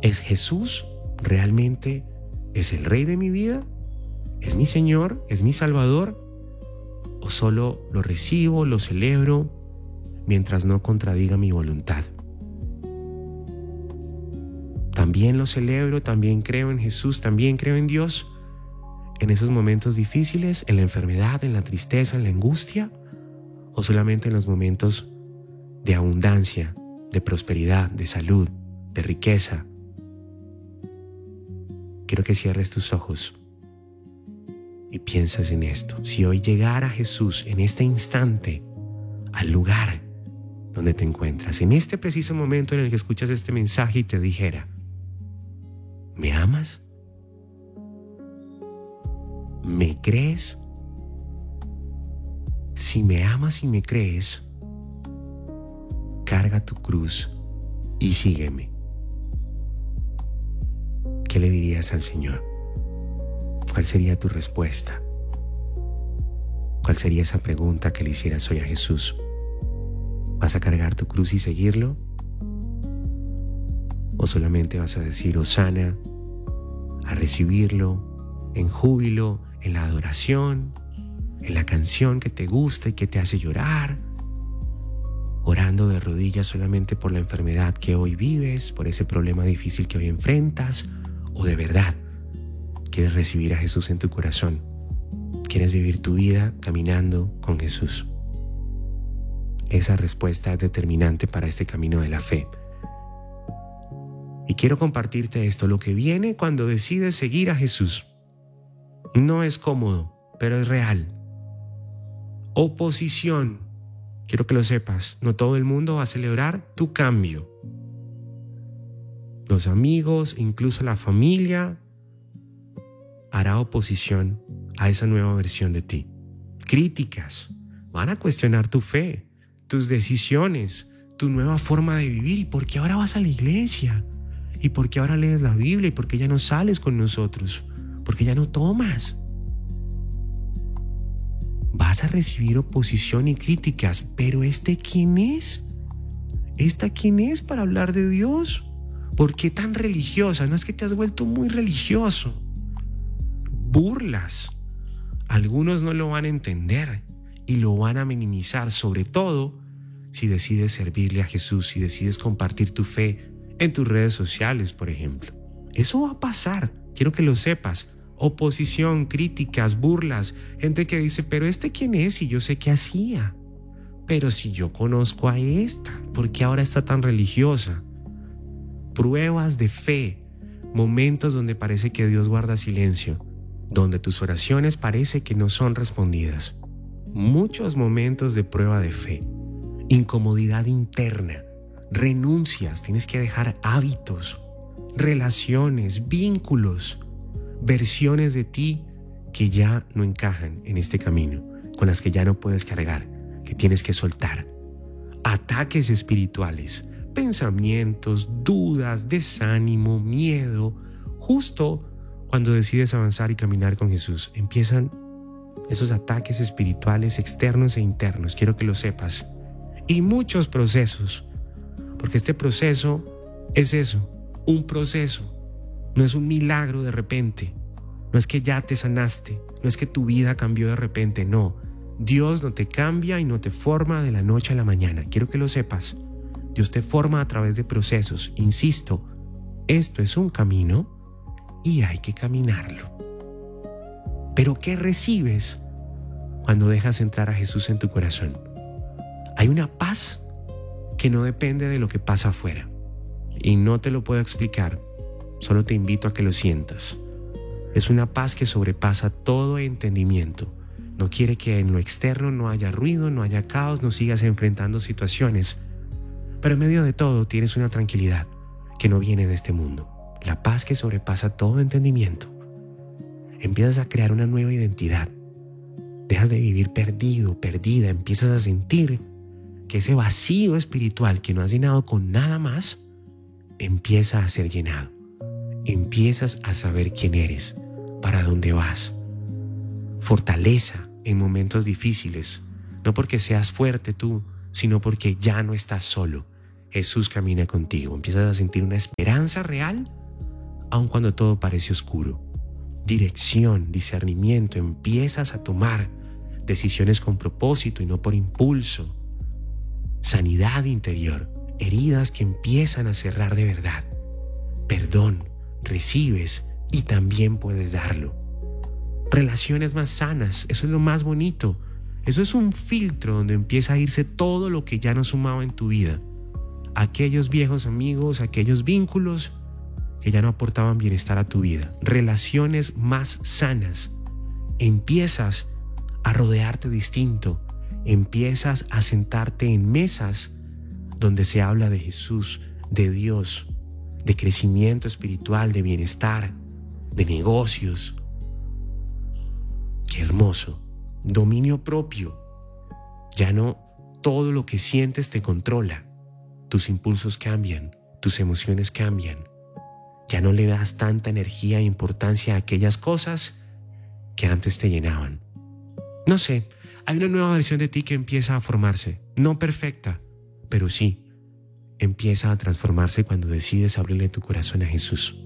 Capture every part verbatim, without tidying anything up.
¿Es Jesús realmente es el Rey de mi vida? ¿Es mi Señor? ¿Es mi Salvador? ¿O solo lo recibo, lo celebro, mientras no contradiga mi voluntad? También lo celebro, también creo en Jesús, también creo en Dios. En esos momentos difíciles, en la enfermedad, en la tristeza, en la angustia, o solamente en los momentos de abundancia, de prosperidad, de salud, de riqueza. Quiero que cierres tus ojos y piensas en esto. Si hoy llegara Jesús en este instante al lugar donde te encuentras, en este preciso momento en el que escuchas este mensaje y te dijera: ¿me amas? ¿Me crees? Si me amas y me crees, carga tu cruz y sígueme. ¿Qué le dirías al Señor? ¿Cuál sería tu respuesta? ¿Cuál sería esa pregunta que le hicieras hoy a Jesús? ¿Vas a cargar tu cruz y seguirlo? ¿O solamente vas a decir hosana, a recibirlo en júbilo, en la adoración, en la canción que te gusta y que te hace llorar, orando de rodillas solamente por la enfermedad que hoy vives, por ese problema difícil que hoy enfrentas? ¿O de verdad quieres recibir a Jesús en tu corazón? ¿Quieres vivir tu vida caminando con Jesús? Esa respuesta es determinante para este camino de la fe. Y quiero compartirte esto: lo que viene cuando decides seguir a Jesús no es cómodo, pero es real. Oposición. Quiero que lo sepas, no todo el mundo va a celebrar tu cambio. Los amigos, incluso la familia, hará oposición a esa nueva versión de ti. Críticas, van a cuestionar tu fe, tus decisiones, tu nueva forma de vivir. ¿Y por qué ahora vas a la iglesia? ¿Y por qué ahora lees la Biblia? ¿Y por qué ya no sales con nosotros? ¿Por qué ya no tomas? Vas a recibir oposición y críticas, pero ¿este quién es? ¿Esta quién es para hablar de Dios? ¿Por qué tan religiosa? No es que te has vuelto muy religioso. Burlas. Algunos no lo van a entender y lo van a minimizar, sobre todo si decides servirle a Jesús, si decides compartir tu fe en tus redes sociales, por ejemplo. Eso va a pasar, quiero que lo sepas. Oposición, críticas, burlas, gente que dice: pero ¿este quién es? Y yo sé qué hacía. Pero si yo conozco a esta, ¿por qué ahora está tan religiosa? Pruebas de fe, momentos donde parece que Dios guarda silencio, donde tus oraciones parece que no son respondidas. Muchos momentos de prueba de fe, incomodidad interna, renuncias, tienes que dejar hábitos, relaciones, vínculos, versiones de ti que ya no encajan en este camino, con las que ya no puedes cargar, que tienes que soltar. Ataques espirituales, pensamientos, dudas, desánimo, miedo. Justo cuando decides avanzar y caminar con Jesús, empiezan esos ataques espirituales externos e internos. Quiero que lo sepas. Y muchos procesos, porque este proceso es eso, un proceso. No es un milagro de repente. No es que ya te sanaste. No es que tu vida cambió de repente. No. Dios no te cambia y no te forma de la noche a la mañana. Quiero que lo sepas. Dios te forma a través de procesos. Insisto, esto es un camino y hay que caminarlo. Pero ¿qué recibes cuando dejas entrar a Jesús en tu corazón? Hay una paz que no depende de lo que pasa afuera. Y no te lo puedo explicar. Solo te invito a que lo sientas. Es una paz que sobrepasa todo entendimiento. No quiere que en lo externo no haya ruido, no haya caos, no sigas enfrentando situaciones. Pero en medio de todo tienes una tranquilidad que no viene de este mundo. La paz que sobrepasa todo entendimiento. Empiezas a crear una nueva identidad. Dejas de vivir perdido, perdida. Empiezas a sentir que ese vacío espiritual que no has llenado con nada más, empieza a ser llenado. Empiezas a saber quién eres, para dónde vas. Fortaleza en momentos difíciles, no porque seas fuerte tú, sino porque ya no estás solo. Jesús camina contigo. Empiezas a sentir una esperanza real, aun cuando todo parece oscuro. Dirección, discernimiento, empiezas a tomar decisiones con propósito y no por impulso. Sanidad interior, heridas que empiezan a cerrar de verdad. Perdón, recibes y también puedes darlo. Relaciones más sanas, eso es lo más bonito. Eso es un filtro donde empieza a irse todo lo que ya no sumaba en tu vida. Aquellos viejos amigos, aquellos vínculos que ya no aportaban bienestar a tu vida. Relaciones más sanas. Empiezas a rodearte distinto. Empiezas a sentarte en mesas donde se habla de Jesús, de Dios, de crecimiento espiritual, de bienestar, de negocios. Qué hermoso. Dominio propio. Ya no todo lo que sientes te controla. Tus impulsos cambian, tus emociones cambian. Ya no le das tanta energía e importancia a aquellas cosas que antes te llenaban. No sé, hay una nueva versión de ti que empieza a formarse. No perfecta, pero sí, empieza a transformarse cuando decides abrirle tu corazón a Jesús.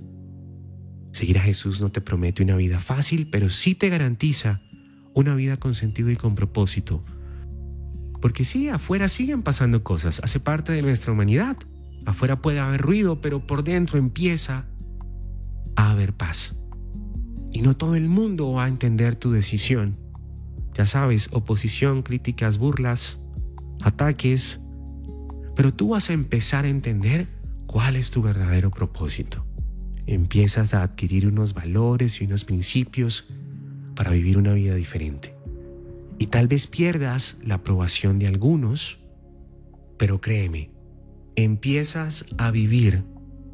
Seguir a Jesús no te promete una vida fácil, pero sí te garantiza una vida con sentido y con propósito. Porque sí, afuera siguen pasando cosas, hace parte de nuestra humanidad. Afuera puede haber ruido, pero por dentro empieza a haber paz. Y no todo el mundo va a entender tu decisión. Ya sabes, oposición, críticas, burlas, ataques. Pero tú vas a empezar a entender cuál es tu verdadero propósito. Empiezas a adquirir unos valores y unos principios para vivir una vida diferente. Y tal vez pierdas la aprobación de algunos, pero créeme, empiezas a vivir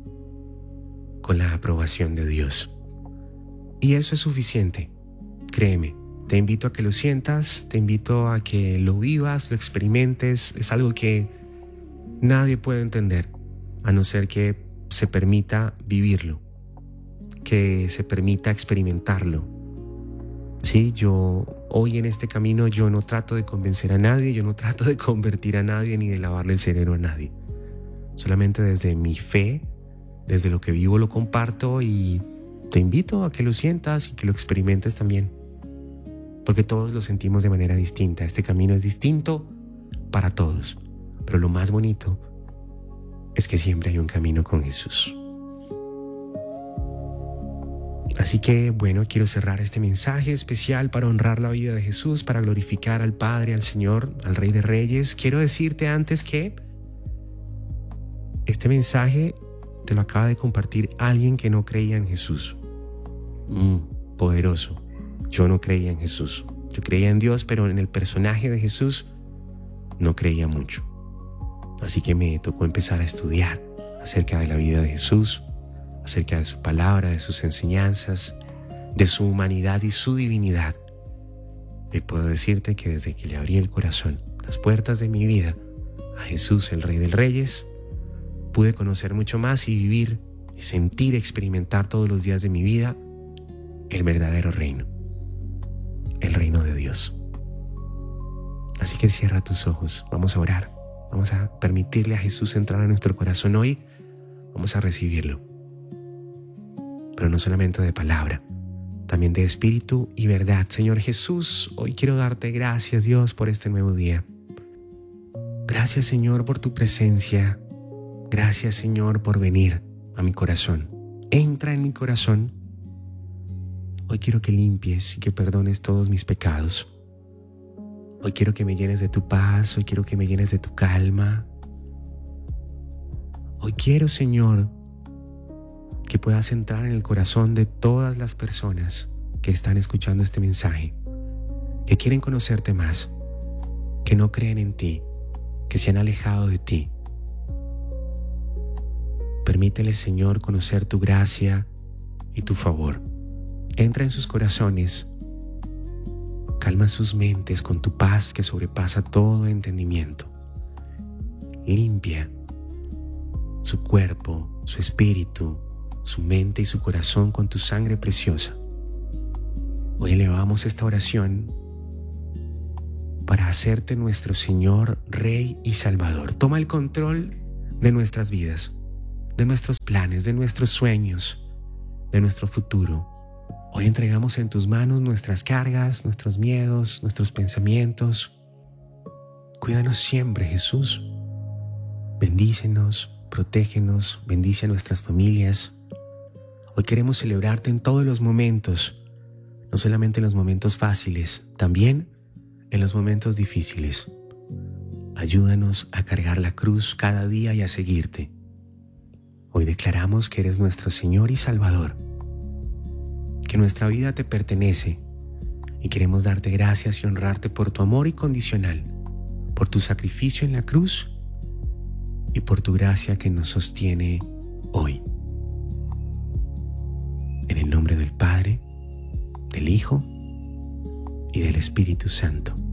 con la aprobación de Dios. Y eso es suficiente, créeme. Te invito a que lo sientas, te invito a que lo vivas, lo experimentes. Es algo que nadie puede entender, a no ser que se permita vivirlo, que se permita experimentarlo. Sí, yo hoy en este camino yo no trato de convencer a nadie, yo no trato de convertir a nadie ni de lavarle el cerebro a nadie. Solamente desde mi fe, desde lo que vivo lo comparto y te invito a que lo sientas y que lo experimentes también. Porque todos lo sentimos de manera distinta. Este camino es distinto para todos. Pero lo más bonito es que siempre hay un camino con Jesús. Así que, bueno, quiero cerrar este mensaje especial para honrar la vida de Jesús, para glorificar al Padre, al Señor, al Rey de Reyes. Quiero decirte antes que este mensaje te lo acaba de compartir alguien que no creía en Jesús. Mm, poderoso. Yo no creía en Jesús. Yo creía en Dios, pero en el personaje de Jesús no creía mucho. Así que me tocó empezar a estudiar acerca de la vida de Jesús, acerca de su palabra, de sus enseñanzas, de su humanidad y su divinidad. Y puedo decirte que desde que le abrí el corazón, las puertas de mi vida, a Jesús, el Rey de Reyes, pude conocer mucho más y vivir y sentir, experimentar todos los días de mi vida el verdadero reino, el reino de Dios. Así que cierra tus ojos, vamos a orar, vamos a permitirle a Jesús entrar a nuestro corazón hoy, vamos a recibirlo. Pero no solamente de palabra, también de espíritu y verdad. Señor Jesús, hoy quiero darte gracias, Dios, por este nuevo día. Gracias, Señor, por tu presencia. Gracias, Señor, por venir a mi corazón. Entra en mi corazón. Hoy quiero que limpies y que perdones todos mis pecados. Hoy quiero que me llenes de tu paz. Hoy quiero que me llenes de tu calma. Hoy quiero, Señor, que puedas entrar en el corazón de todas las personas que están escuchando este mensaje, que quieren conocerte más, que no creen en ti, que se han alejado de ti. Permíteles, Señor, conocer tu gracia y tu favor. Entra en sus corazones, calma sus mentes con tu paz que sobrepasa todo entendimiento. Limpia su cuerpo, su espíritu, su mente y su corazón con tu sangre preciosa. Hoy elevamos esta oración para hacerte nuestro Señor, Rey y Salvador. Toma el control de nuestras vidas, de nuestros planes, de nuestros sueños, de nuestro futuro. Hoy entregamos en tus manos nuestras cargas, nuestros miedos, nuestros pensamientos. Cuídanos siempre, Jesús. Bendícenos, protégenos, bendice a nuestras familias. Hoy queremos celebrarte en todos los momentos, no solamente en los momentos fáciles, también en los momentos difíciles. Ayúdanos a cargar la cruz cada día y a seguirte. Hoy declaramos que eres nuestro Señor y Salvador, que nuestra vida te pertenece y queremos darte gracias y honrarte por tu amor incondicional, por tu sacrificio en la cruz y por tu gracia que nos sostiene hoy. En el nombre del Padre, del Hijo y del Espíritu Santo.